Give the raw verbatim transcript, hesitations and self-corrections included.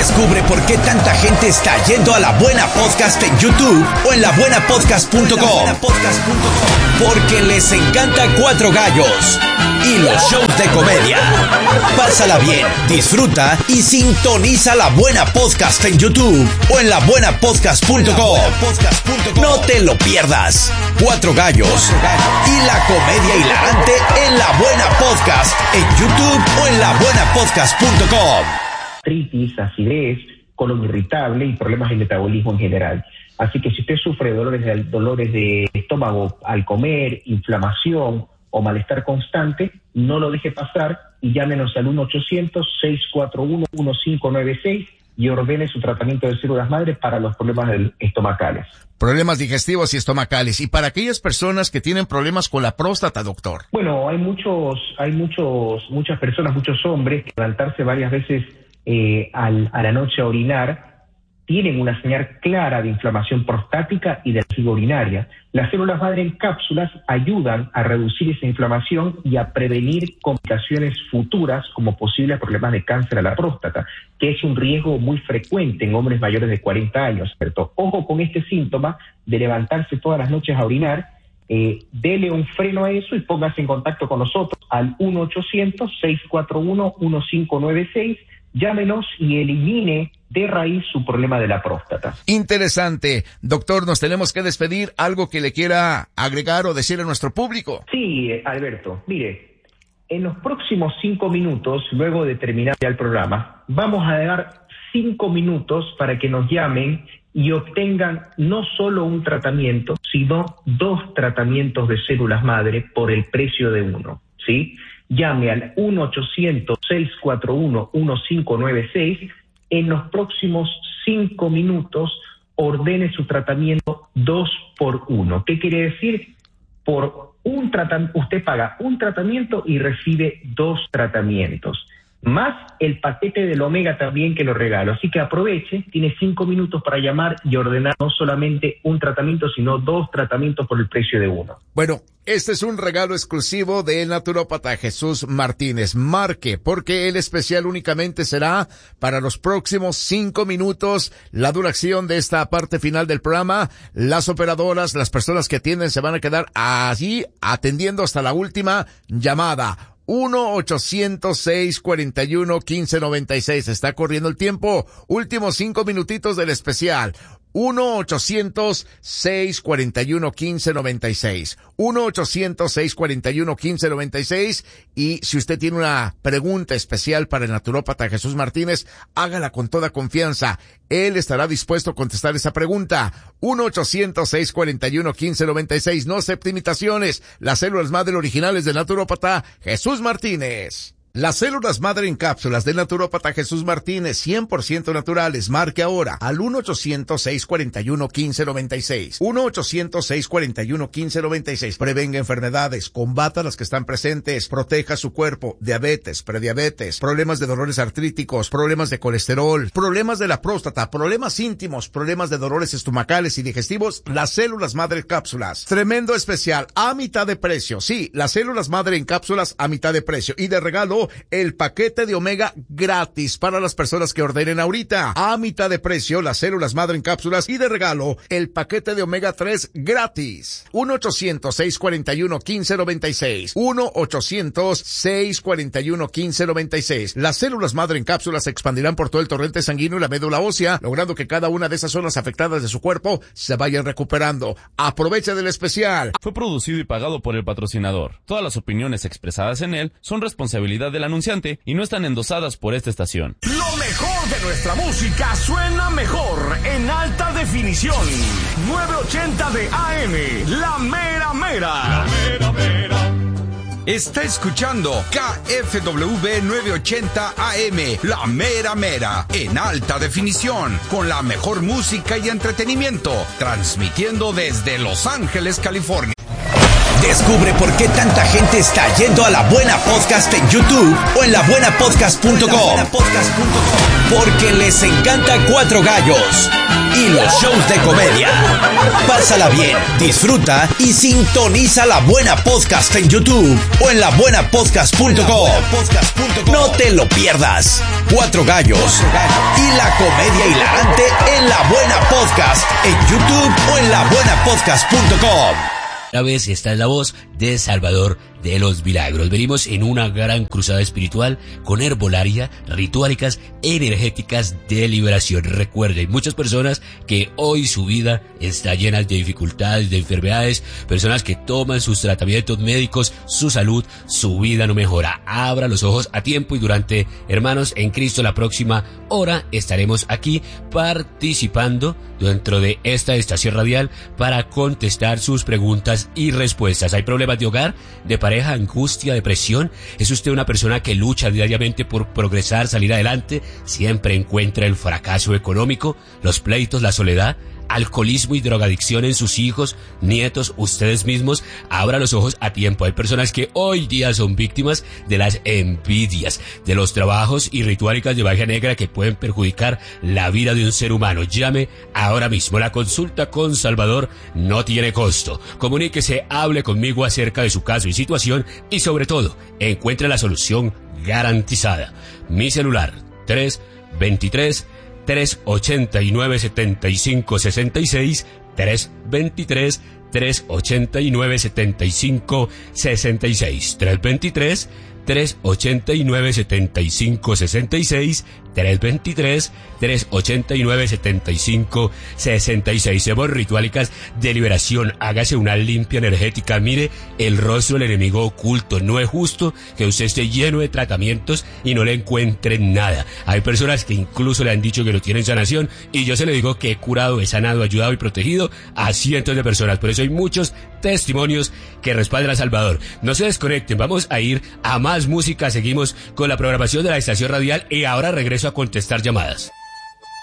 Descubre por qué tanta gente está yendo a La Buena Podcast en YouTube o en la buena podcast punto com. Porque les encanta Cuatro Gallos y los shows de comedia. Pásala bien, disfruta y sintoniza La Buena Podcast en YouTube o en la buena podcast punto com. No te lo pierdas. Cuatro Gallos y la comedia hilarante en La Buena Podcast en YouTube o en la buena podcast punto com. Artritis, acidez, colon irritable y problemas de metabolismo en general. Así que si usted sufre de dolores de, dolores de estómago al comer, inflamación o malestar constante, no lo deje pasar y llámenos al uno ochocientos, seis cuatro uno, uno cinco nueve seis y ordene su tratamiento de células madre para los problemas estomacales. Problemas digestivos y estomacales. Y para aquellas personas que tienen problemas con la próstata, doctor. Bueno, hay muchos, hay muchos, muchas personas, muchos hombres que levantarse varias veces Eh, al, a la noche a orinar, tienen una señal clara de inflamación prostática y de vejiga urinaria. Las células madre en cápsulas ayudan a reducir esa inflamación y a prevenir complicaciones futuras como posibles problemas de cáncer a la próstata, que es un riesgo muy frecuente en hombres mayores de cuarenta años, ¿cierto? Ojo con este síntoma de levantarse todas las noches a orinar. Eh, dele un freno a eso y póngase en contacto con nosotros al uno ochocientos, seis cuatro uno, uno cinco nueve seis. Llámenos y elimine de raíz su problema de la próstata. Interesante. Doctor, nos tenemos que despedir. ¿Algo que le quiera agregar o decir a nuestro público? Sí, Alberto. Mire, en los próximos cinco minutos, luego de terminar ya el programa, vamos a dar cinco minutos para que nos llamen y obtengan no solo un tratamiento, sino dos tratamientos de células madre por el precio de uno, ¿sí? Llame al uno ochocientos, seis cuatro uno, uno cinco nueve seis. En los próximos cinco minutos ordene su tratamiento dos por uno. ¿Qué quiere decir? Por un tratamiento, usted paga un tratamiento y recibe dos tratamientos, más el paquete del omega también que lo regalo. Así que aproveche, tiene cinco minutos para llamar y ordenar no solamente un tratamiento, sino dos tratamientos por el precio de uno. Bueno, este es un regalo exclusivo del naturópata Jesús Martínez. Marque, porque el especial únicamente será para los próximos cinco minutos. La duración de esta parte final del programa, las operadoras, las personas que atienden se van a quedar allí atendiendo hasta la última llamada. uno ochocientos, seis cuarenta y uno, quince noventa y seis. Está corriendo el tiempo. Últimos cinco minutitos del especial. uno ochocientos, seis cuarenta y uno, quince noventa y seis. uno ochocientos, seis cuarenta y uno, quince noventa y seis. Y si usted tiene una pregunta especial para el naturópata Jesús Martínez, hágala con toda confianza. Él estará dispuesto a contestar esa pregunta. uno ochocientos, seis cuarenta y uno, quince noventa y seis. No acepte imitaciones. Las células madre originales del naturópata Jesús Martínez. Las células madre en cápsulas del naturópata Jesús Martínez, cien por ciento naturales. Marque ahora al uno ochocientos, seis cuarenta y uno, quince noventa y seis. uno ochocientos, seis cuarenta y uno, quince noventa y seis. Prevenga enfermedades, combata las que están presentes, proteja su cuerpo, diabetes, prediabetes, problemas de dolores artríticos, problemas de colesterol, problemas de la próstata, problemas íntimos, problemas de dolores estomacales y digestivos. Las células madre en cápsulas. Tremendo especial a mitad de precio. Sí, las células madre en cápsulas a mitad de precio. Y de regalo, el paquete de omega gratis para las personas que ordenen ahorita. A mitad de precio, las células madre en cápsulas y de regalo, el paquete de omega tres gratis. uno ochocientos, seis cuarenta y uno, quince noventa y seis. uno ochocientos, seis cuarenta y uno, quince noventa y seis. Las células madre en cápsulas se expandirán por todo el torrente sanguíneo y la médula ósea, logrando que cada una de esas zonas afectadas de su cuerpo se vayan recuperando. Aprovecha del especial. Fue producido y pagado por el patrocinador. Todas las opiniones expresadas en él son responsabilidad del anunciante y no están endosadas por esta estación. Lo mejor de nuestra música suena mejor en alta definición. novecientos ochenta de A M, La Mera Mera. La Mera Mera. Está escuchando K F W novecientos ochenta A M, La Mera Mera, en alta definición, con la mejor música y entretenimiento, transmitiendo desde Los Ángeles, California. Descubre por qué tanta gente está yendo a La Buena Podcast en YouTube o en la buena podcast punto com. porque les encanta Cuatro Gallos y los shows de comedia. Pásala bien, disfruta y sintoniza La Buena Podcast en YouTube o en la buena podcast punto com. No te lo pierdas. Cuatro Gallos y la comedia hilarante en La Buena Podcast en YouTube o en la buena podcast punto com. Esta vez esta es la voz de Salvador de los Milagros. Venimos en una gran cruzada espiritual con herbolaria, rituálicas, energéticas de liberación. Recuerden, muchas personas que hoy su vida está llena de dificultades, de enfermedades, personas que toman sus tratamientos médicos, su salud, su vida no mejora. Abra los ojos a tiempo y durante, hermanos en Cristo, la próxima hora estaremos aquí participando dentro de esta estación radial para contestar sus preguntas y respuestas. ¿Hay problemas de hogar, de pareja, angustia, depresión? ¿Es usted una persona que lucha diariamente por progresar, salir adelante? ¿Siempre encuentra el fracaso económico, los pleitos, la soledad? Alcoholismo y drogadicción en sus hijos, nietos, ustedes mismos. Abra los ojos a tiempo. Hay personas que hoy día son víctimas de las envidias, de los trabajos y rituálicas de magia negra que pueden perjudicar la vida de un ser humano. Llame ahora mismo. La consulta con Salvador no tiene costo. Comuníquese, hable conmigo acerca de su caso y situación y sobre todo, encuentre la solución garantizada. Mi celular, tres veintitrés, tres ochenta y nueve, setenta y cinco sesenta y seis, tres veintitrés, tres ochenta y nueve, setenta y cinco sesenta y seis, tres veintitrés, tres ochenta y nueve, setenta y cinco sesenta y seis, tres veintitrés, tres ochenta y nueve, setenta y cinco sesenta y seis. Hacemos rituálicas de liberación. Hágase una limpia energética. Mire el rostro del enemigo oculto. No es justo que usted esté lleno de tratamientos y no le encuentren nada. Hay personas que incluso le han dicho que no tienen sanación y yo se le digo que he curado, he sanado, ayudado y protegido a cientos de personas. Por eso hay muchos testimonios que respaldan a Salvador. No se desconecten. Vamos a ir a más música. Seguimos con la programación de la estación radial y ahora regreso a contestar llamadas.